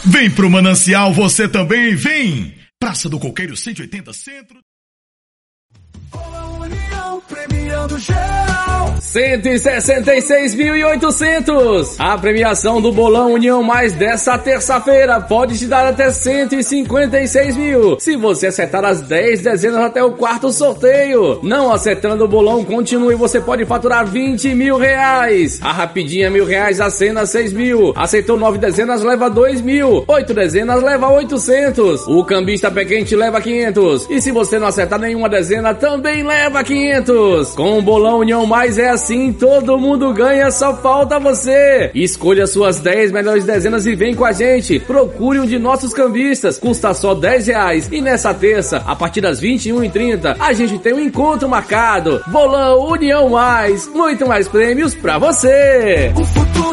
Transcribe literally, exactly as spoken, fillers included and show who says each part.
Speaker 1: Vem pro Manancial, você também vem! Praça do Coqueiro cento e oitenta Centro.
Speaker 2: União premiando geral.
Speaker 3: cento e sessenta e seis mil e oitocentos. A premiação do Bolão União Mais dessa terça-feira pode te dar até cento e cinquenta e seis mil. Se você acertar as dez dezenas até o quarto sorteio. Não acertando o bolão, continue, você pode faturar vinte mil reais. A rapidinha mil reais, a cena seis mil. Aceitou nove dezenas, leva dois mil. Oito dezenas, leva oitocentos. O cambista pé quente leva quinhentos. E se você não acertar nenhuma dezena, também leva quinhentos. Com o Bolão União Mais é assim, todo mundo ganha, só falta você. Escolha suas dez melhores dezenas e vem com a gente. Procure um de nossos cambistas, custa só dez reais. E nessa terça, a partir das vinte e uma e trinta, a gente tem um encontro marcado. Bolão União Mais, muito mais prêmios pra você.